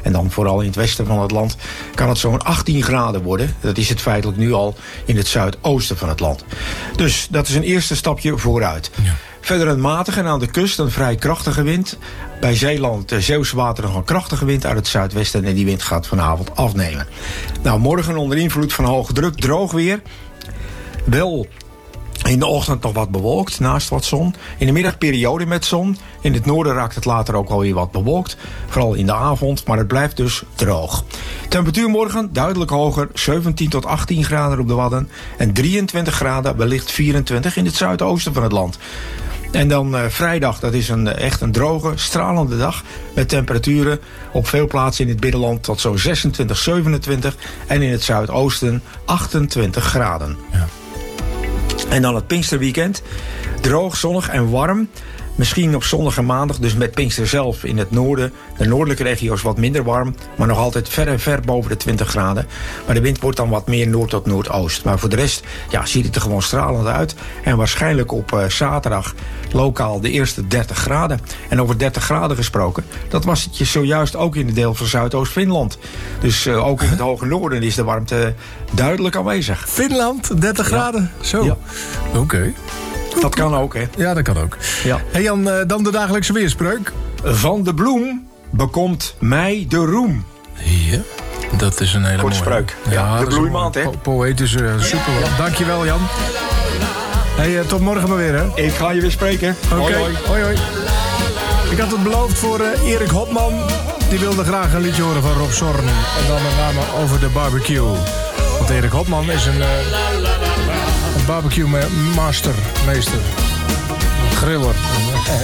En dan vooral in het westen van het land kan het zo'n 18 graden worden. Dat is het feitelijk nu al in het zuidoosten van het land. Dus dat is een eerste stapje vooruit. Ja. Verder een matige en aan de kust een vrij krachtige wind. Bij Zeeland, Zeeuwse water nog een krachtige wind uit het zuidwesten. En die wind gaat vanavond afnemen. Nou, morgen onder invloed van hoge druk, droog weer. Wel in de ochtend nog wat bewolkt, naast wat zon. In de middag periode met zon. In het noorden raakt het later ook alweer wat bewolkt. Vooral in de avond, maar het blijft dus droog. Temperatuur morgen duidelijk hoger. 17 tot 18 graden op de Wadden. En 23 graden, wellicht 24 in het zuidoosten van het land. En dan vrijdag, dat is echt een droge, stralende dag. Met temperaturen op veel plaatsen in het binnenland tot zo'n 26, 27. En in het zuidoosten 28 graden. Ja. En dan het Pinksterweekend. Droog, zonnig en warm. Misschien op zondag en maandag, dus met Pinkster zelf in het noorden. De noordelijke regio's wat minder warm. Maar nog altijd ver en ver boven de 20 graden. Maar de wind wordt dan wat meer noord tot noordoost. Maar voor de rest ziet het er gewoon stralend uit. En waarschijnlijk op zaterdag lokaal de eerste 30 graden. En over 30 graden gesproken, dat was het zojuist ook in het deel van Zuidoost-Finland. Dus ook in het hoge noorden is de warmte duidelijk aanwezig. Finland, 30 graden? Zo. Ja. Oké. Dat kan ook, hè? Ja, dat kan ook. Ja. Hey Jan, dan de dagelijkse weerspreuk. Van de bloem bekomt mij de roem. Ja, dat is een hele mooie spreuk. Ja, de bloeimaand, hè? Poëtisch, super. Ja. Dankjewel, Jan. Hey, tot morgen maar weer, hè? Ik ga je weer spreken. Oké. Hoi, hoi. Ik had het beloofd voor Erik Hopman. Die wilde graag een liedje horen van Rob Zorn. En dan met name over de barbecue. Want Erik Hopman is een barbecue meester. Een griller.